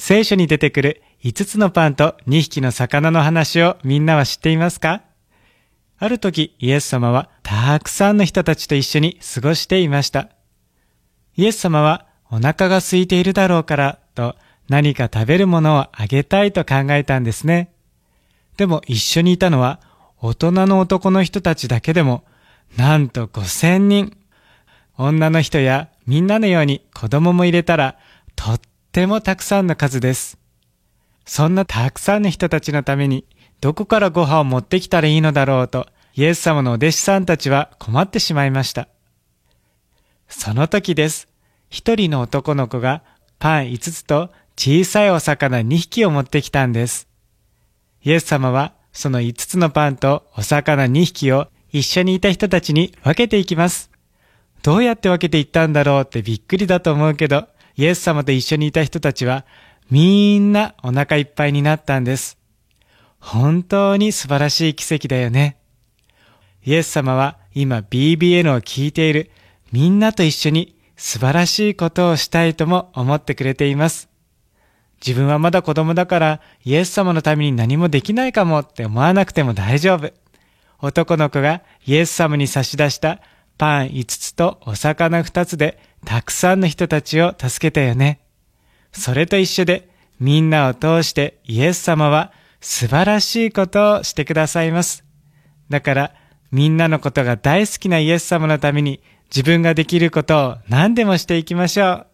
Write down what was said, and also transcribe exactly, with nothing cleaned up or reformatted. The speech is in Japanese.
聖書に出てくるいつつのパンとにひきの魚の話をみんなは知っていますか？ある時、イエス様はたくさんの人たちと一緒に過ごしていました。イエス様はお腹が空いているだろうからと何か食べるものをあげたいと考えたんですね。でも一緒にいたのは大人の男の人たちだけでもなんとごせんにん。女の人やみんなのように子供も入れたらとってもたくさんの数です。そんなたくさんの人たちのためにどこからご飯を持ってきたらいいのだろうとイエス様のお弟子さんたちは困ってしまいました。その時です。一人の男の子がパンいつつと小さいお魚にひきを持ってきたんです。イエス様はそのいつつのパンとお魚にひきを一緒にいた人たちに分けていきます。どうやって分けていったんだろうってびっくりだと思うけど、イエス様と一緒にいた人たちはみんなお腹いっぱいになったんです。本当に素晴らしい奇跡だよね。イエス様は今 ビービーエヌ を聞いているみんなと一緒に素晴らしいことをしたいとも思ってくれています。自分はまだ子供だからイエス様のために何もできないかもって思わなくても大丈夫。男の子がイエス様に差し出したパンいつつとお魚ふたつでたくさんの人たちを助けたよね。それと一緒でみんなを通してイエス様は素晴らしいことをしてくださいます。だからみんなのことが大好きなイエス様のために自分ができることを何でもしていきましょう。